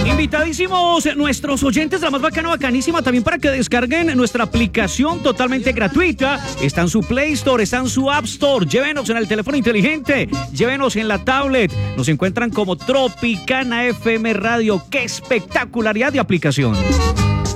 Invitadísimos nuestros oyentes de la más bacana, bacanísima, también para que descarguen nuestra aplicación totalmente gratuita. Está en su Play Store, está en su App Store. Llévenos en el teléfono inteligente, llévenos en la tablet. Nos encuentran como Tropicana FM Radio. ¡Qué espectacularidad de aplicación!